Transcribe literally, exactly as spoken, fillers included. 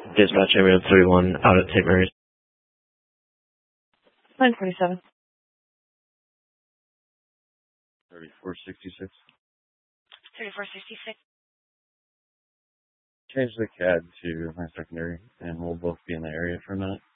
Dispatch ambulance thirty-one out at Saint Mary's. nine forty-seven. thirty-four sixty-six. thirty-four sixty-six. Change the C A D to my secondary, and we'll both be in the area for a minute.